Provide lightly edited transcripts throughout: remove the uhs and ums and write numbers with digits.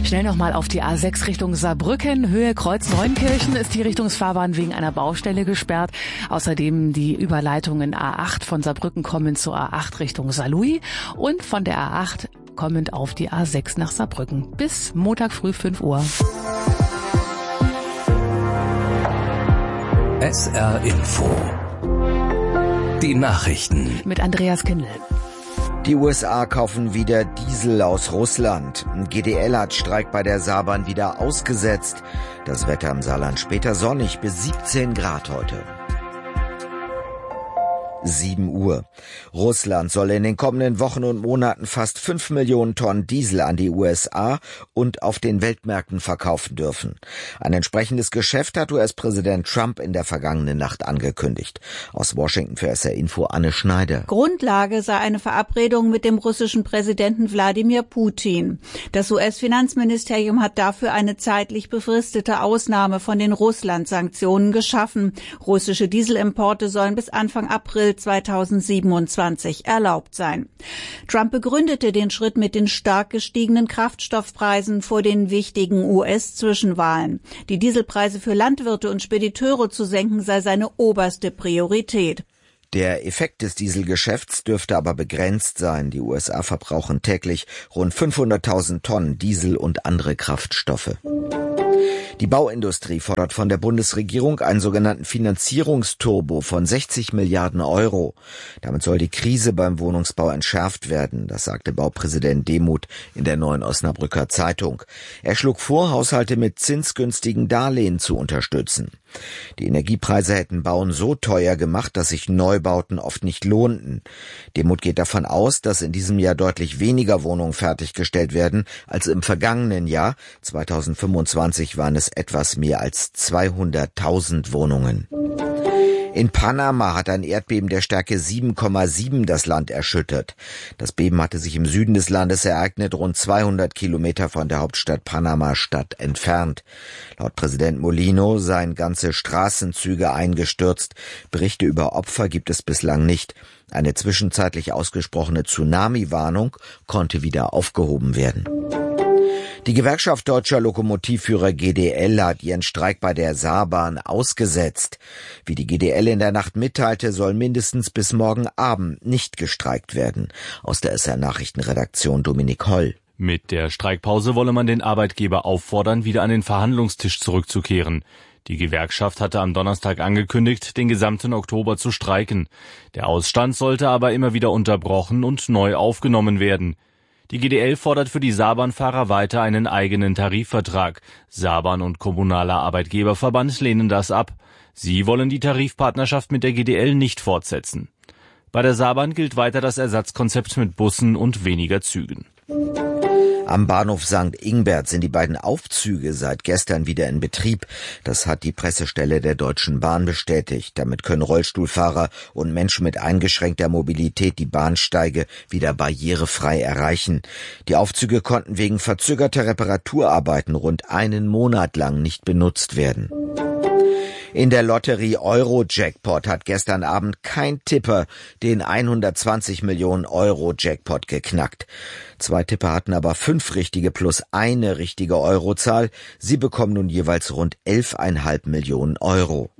Schnell nochmal auf die A6 Richtung Saarbrücken. Höhe Kreuz Neunkirchen ist die Richtungsfahrbahn wegen einer Baustelle gesperrt. Außerdem die Überleitungen A8 von Saarbrücken kommend zur A8 Richtung Saarlouis und von der A8 kommend auf die A6 nach Saarbrücken. Bis Montag früh 5 Uhr. SR Info. Die Nachrichten. Mit Andreas Kindl. Die USA kaufen wieder Diesel aus Russland. GDL hat Streik bei der Saarbahn wieder ausgesetzt. Das Wetter im Saarland später sonnig bis 17 Grad heute. 7 Uhr. Russland soll in den kommenden Wochen und Monaten fast 5 Millionen Tonnen Diesel an die USA und auf den Weltmärkten verkaufen dürfen. Ein entsprechendes Geschäft hat US-Präsident Trump in der vergangenen Nacht angekündigt. Aus Washington für SR Info Anne Schneider. Grundlage sei eine Verabredung mit dem russischen Präsidenten Wladimir Putin. Das US-Finanzministerium hat dafür eine zeitlich befristete Ausnahme von den Russland-Sanktionen geschaffen. Russische Dieselimporte sollen bis Anfang April 2027 erlaubt sein. Trump begründete den Schritt mit den stark gestiegenen Kraftstoffpreisen vor den wichtigen US-Zwischenwahlen. Die Dieselpreise für Landwirte und Spediteure zu senken sei seine oberste Priorität. Der Effekt des Dieselgeschäfts dürfte aber begrenzt sein. Die USA verbrauchen täglich rund 500.000 Tonnen Diesel und andere Kraftstoffe. Die Bauindustrie fordert von der Bundesregierung einen sogenannten Finanzierungsturbo von 60 Milliarden Euro. Damit soll die Krise beim Wohnungsbau entschärft werden, das sagte Baupräsident Demuth in der Neuen Osnabrücker Zeitung. Er schlug vor, Haushalte mit zinsgünstigen Darlehen zu unterstützen. Die Energiepreise hätten Bauen so teuer gemacht, dass sich Neubauten oft nicht lohnten. Demuth geht davon aus, dass in diesem Jahr deutlich weniger Wohnungen fertiggestellt werden als im vergangenen Jahr. 2025 waren es etwas mehr als 200.000 Wohnungen. In Panama hat ein Erdbeben der Stärke 7,7 das Land erschüttert. Das Beben hatte sich im Süden des Landes ereignet, rund 200 Kilometer von der Hauptstadt Panama-Stadt entfernt. Laut Präsident Molino seien ganze Straßenzüge eingestürzt. Berichte über Opfer gibt es bislang nicht. Eine zwischenzeitlich ausgesprochene Tsunami-Warnung konnte wieder aufgehoben werden. Die Gewerkschaft deutscher Lokomotivführer GDL hat ihren Streik bei der Saarbahn ausgesetzt. Wie die GDL in der Nacht mitteilte, soll mindestens bis morgen Abend nicht gestreikt werden. Aus der SR Nachrichtenredaktion Dominik Holl. Mit der Streikpause wolle man den Arbeitgeber auffordern, wieder an den Verhandlungstisch zurückzukehren. Die Gewerkschaft hatte am Donnerstag angekündigt, den gesamten Oktober zu streiken. Der Ausstand sollte aber immer wieder unterbrochen und neu aufgenommen werden. Die GDL fordert für die Saarbahnfahrer weiter einen eigenen Tarifvertrag. Saarbahn und Kommunaler Arbeitgeberverband lehnen das ab. Sie wollen die Tarifpartnerschaft mit der GDL nicht fortsetzen. Bei der Saarbahn gilt weiter das Ersatzkonzept mit Bussen und weniger Zügen. Am Bahnhof St. Ingbert sind die beiden Aufzüge seit gestern wieder in Betrieb. Das hat die Pressestelle der Deutschen Bahn bestätigt. Damit können Rollstuhlfahrer und Menschen mit eingeschränkter Mobilität die Bahnsteige wieder barrierefrei erreichen. Die Aufzüge konnten wegen verzögerter Reparaturarbeiten rund einen Monat lang nicht benutzt werden. In der Lotterie Euro-Jackpot hat gestern Abend kein Tipper den 120 Millionen Euro Jackpot geknackt. 2 Tipper hatten aber 5 richtige plus eine richtige Eurozahl. Sie bekommen nun jeweils rund 11,5 Millionen Euro.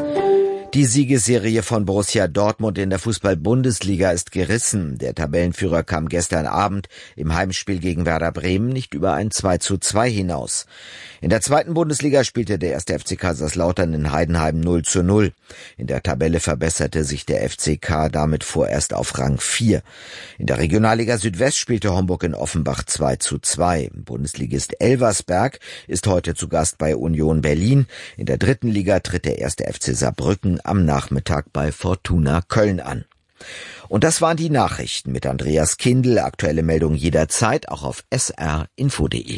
Die Siegesserie von Borussia Dortmund in der Fußball-Bundesliga ist gerissen. Der Tabellenführer kam gestern Abend im Heimspiel gegen Werder Bremen nicht über ein 2:2 hinaus. In der zweiten Bundesliga spielte der 1. FC Kaiserslautern in Heidenheim 0:0. In der Tabelle verbesserte sich der FCK damit vorerst auf Rang 4. In der Regionalliga Südwest spielte Homburg in Offenbach 2:2. Bundesligist Elversberg ist heute zu Gast bei Union Berlin. In der dritten Liga tritt der 1. FC Saarbrücken am Nachmittag bei Fortuna Köln an. Und das waren die Nachrichten mit Andreas Kindl. Aktuelle Meldungen jederzeit auch auf srinfo.de.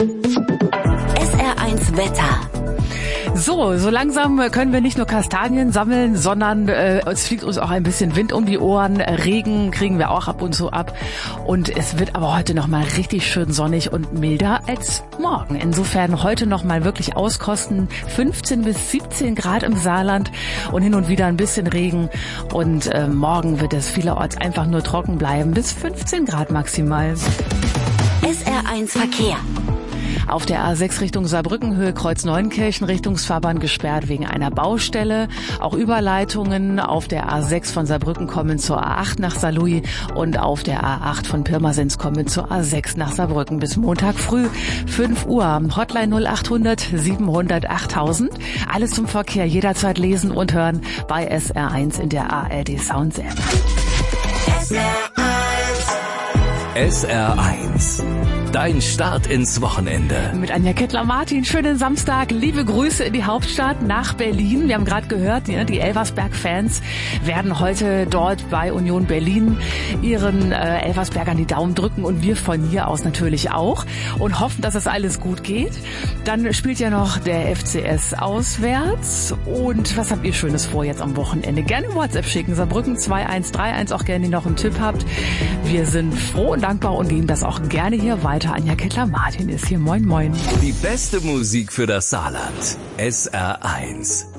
SR1 Wetter. So langsam können wir nicht nur Kastanien sammeln, sondern es fliegt uns auch ein bisschen Wind um die Ohren. Regen kriegen wir auch ab und zu ab. Und es wird aber heute nochmal richtig schön sonnig und milder als morgen. Insofern heute nochmal wirklich auskosten. 15 bis 17 Grad im Saarland und hin und wieder ein bisschen Regen. Und morgen wird es vielerorts einfach nur trocken bleiben. Bis 15 Grad maximal. SR1 Verkehr. Auf der A6 Richtung Saarbrücken, Höhe Kreuz Neunkirchen, Richtungsfahrbahn gesperrt wegen einer Baustelle. Auch Überleitungen auf der A6 von Saarbrücken kommen zur A8 nach Saarlouis und auf der A8 von Pirmasens kommen zur A6 nach Saarbrücken bis Montag früh 5 Uhr. Hotline 0800 700 8000. Alles zum Verkehr jederzeit lesen und hören bei SR1 in der ARD Sounds App. SR1. Dein Start ins Wochenende. Mit Anja Kettler-Martin, schönen Samstag. Liebe Grüße in die Hauptstadt nach Berlin. Wir haben gerade gehört, die Elversberg-Fans werden heute dort bei Union Berlin ihren Elversbergern die Daumen drücken und wir von hier aus natürlich auch und hoffen, dass das alles gut geht. Dann spielt ja noch der FCS auswärts. Und was habt ihr Schönes vor jetzt am Wochenende? Gerne WhatsApp schicken, Saarbrücken 2131, auch gerne noch einen Tipp habt. Wir sind froh und dankbar und geben das auch gerne hier weiter. Anja Kettler-Martin ist hier. Moin, moin. Die beste Musik für das Saarland. SR1.